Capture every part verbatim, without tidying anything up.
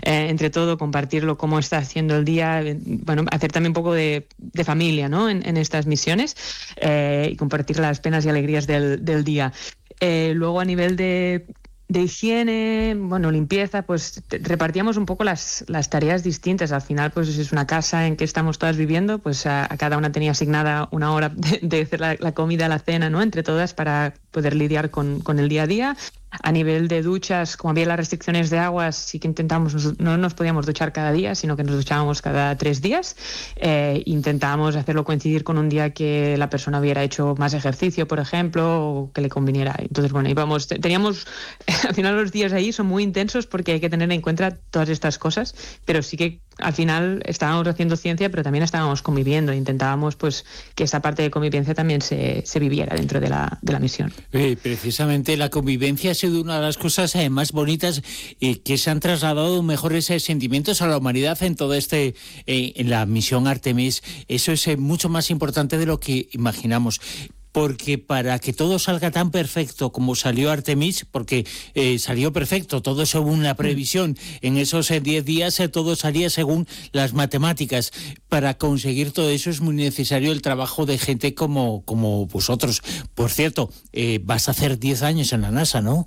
eh, entre todo, compartirlo, cómo está haciendo el día, eh, bueno, hacer también un poco de, de familia, ¿no? en, en estas misiones eh, y compartir las penas y alegrías del, del día. Eh, luego a nivel de, de higiene, bueno, limpieza, pues te, repartíamos un poco las, las tareas distintas. Al final, pues es una casa en que estamos todas viviendo, pues a, a cada una tenía asignada una hora de, de hacer la, la comida, la cena, ¿no? Entre todas para poder lidiar con, con el día a día. A nivel de duchas, como había las restricciones de aguas, sí que intentamos, no nos podíamos duchar cada día, sino que nos duchábamos cada tres días. Eh, intentábamos hacerlo coincidir con un día que la persona hubiera hecho más ejercicio, por ejemplo, o que le conviniera. Entonces, bueno, íbamos, teníamos, al final los días ahí son muy intensos porque hay que tener en cuenta todas estas cosas, pero sí que al final estábamos haciendo ciencia, pero también estábamos conviviendo. Intentábamos pues que esa parte de convivencia también se, se viviera dentro de la, de la misión. Eh, precisamente la convivencia ha sido una de las cosas eh, más bonitas eh, que se han trasladado mejores eh, sentimientos a la humanidad en todo este, eh, en la misión Artemis. Eso es eh, mucho más importante de lo que imaginamos. Porque para que todo salga tan perfecto como salió Artemis, porque eh, salió perfecto, todo según la previsión, en esos diez días eh, todo salía según las matemáticas. Para conseguir todo eso es muy necesario el trabajo de gente como, como vosotros. Por cierto, eh, vas a hacer diez años en la NASA, ¿no?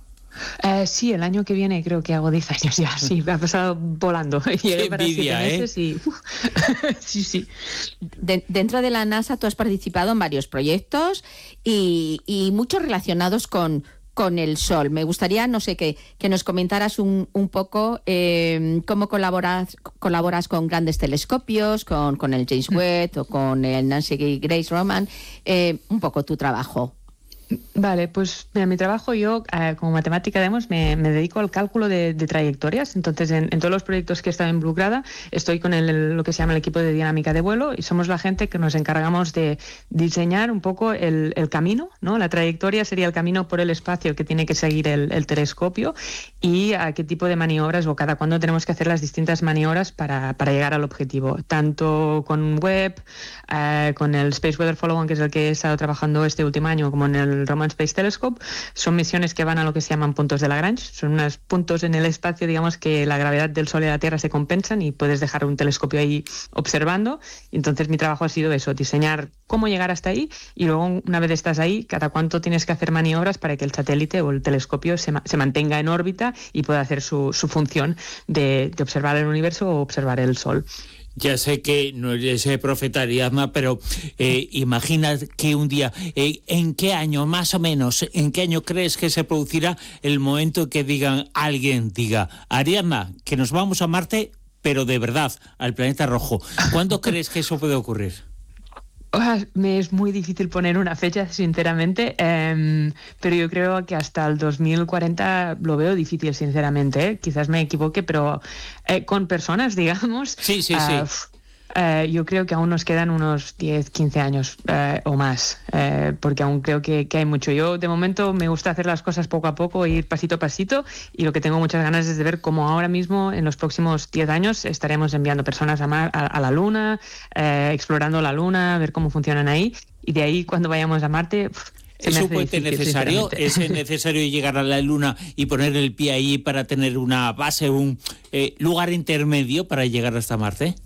Eh, sí, el año que viene creo que hago diez años ya, sí, me ha pasado volando. Qué envidia, ¿eh? Y... sí, sí. De, dentro de la NASA tú has participado en varios proyectos y, y muchos relacionados con, con el Sol. Me gustaría, no sé, que, que nos comentaras un, un poco eh, cómo colaboras, colaboras con grandes telescopios, con, con el James Webb o con el Nancy Grace Roman, eh, un poco tu trabajo. Vale, pues mira, mi trabajo yo eh, como matemática demos me, me dedico al cálculo de, de trayectorias. Entonces en, en todos los proyectos que he estado involucrada estoy con el, el, lo que se llama el equipo de dinámica de vuelo y somos la gente que nos encargamos de diseñar un poco el, el camino, ¿no? La trayectoria sería el camino por el espacio que tiene que seguir el, el telescopio y a qué tipo de maniobras o cada cuándo tenemos que hacer las distintas maniobras para, para llegar al objetivo. Tanto con Webb, eh, con el Space Weather Follow-on, que es el que he estado trabajando este último año, como en el el Roman Space Telescope, son misiones que van a lo que se llaman puntos de Lagrange, son unos puntos en el espacio, digamos, que la gravedad del Sol y la Tierra se compensan y puedes dejar un telescopio ahí observando. Entonces mi trabajo ha sido eso, diseñar cómo llegar hasta ahí y luego una vez estás ahí, cada cuánto tienes que hacer maniobras para que el satélite o el telescopio se, ma- se mantenga en órbita y pueda hacer su, su función de, de observar el universo o observar el Sol. Ya sé que no eres eh, profeta, Ariadna, pero eh, imagina que un día, eh, ¿en qué año más o menos, en qué año crees que se producirá el momento que digan, alguien diga, Ariadna, que nos vamos a Marte, pero de verdad, al planeta rojo? ¿Cuándo crees que eso puede ocurrir? Me es muy difícil poner una fecha, sinceramente, eh, pero yo creo que hasta el dos mil cuarenta lo veo difícil, sinceramente. ¿eh? Quizás me equivoque, pero eh, con personas, digamos... Sí, sí, uh, sí. Uh, yo creo que aún nos quedan unos diez, quince años uh, o más, uh, porque aún creo que, que hay mucho. Yo, de momento, me gusta hacer las cosas poco a poco, ir pasito a pasito, y lo que tengo muchas ganas es de ver cómo ahora mismo, en los próximos diez años, estaremos enviando personas a, Mar, a, a la Luna, uh, explorando la Luna, ver cómo funcionan ahí, y de ahí, cuando vayamos a Marte... ¿Es un puente necesario? ¿Es necesario llegar a la Luna y poner el pie ahí para tener una base, un eh, lugar intermedio para llegar hasta Marte?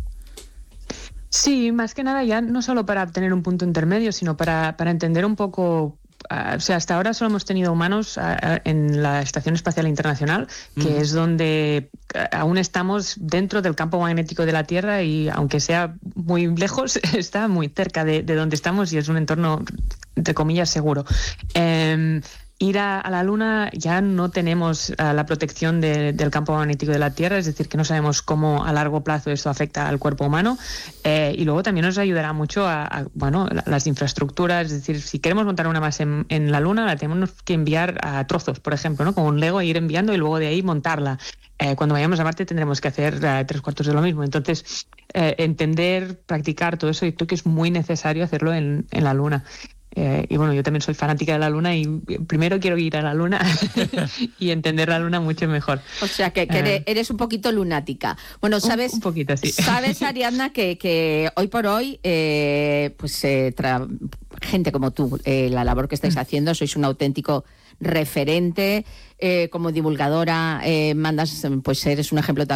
Sí, más que nada ya no solo para tener un punto intermedio, sino para, para entender un poco... Uh, o sea, hasta ahora solo hemos tenido humanos uh, en la Estación Espacial Internacional, que uh-huh. es donde uh, aún estamos dentro del campo magnético de la Tierra y aunque sea muy lejos, está muy cerca de, de donde estamos y es un entorno, entre comillas, seguro. Um, Ir a, a la Luna ya no tenemos uh, la protección de, del campo magnético de la Tierra, es decir, que no sabemos cómo a largo plazo esto afecta al cuerpo humano eh, y luego también nos ayudará mucho a, a bueno, la, las infraestructuras, es decir, si queremos montar una base en, en la Luna la tenemos que enviar a trozos, por ejemplo, ¿no? Como un Lego, ir enviando y luego de ahí montarla. Eh, cuando vayamos a Marte tendremos que hacer uh, tres cuartos de lo mismo, entonces eh, entender, practicar todo eso, y creo que es muy necesario hacerlo en, en la Luna. Eh, y bueno, yo también soy fanática de la Luna y primero quiero ir a la Luna y entender la Luna mucho mejor. O sea, que, que eres, eres un poquito lunática. Bueno, sabes, un, un poquito, sí. Sabes, Ariadna, que, que hoy por hoy, eh, pues eh, tra- gente como tú, eh, la labor que estáis haciendo, sois un auténtico referente, eh, como divulgadora, eh, mandas, pues eres un ejemplo también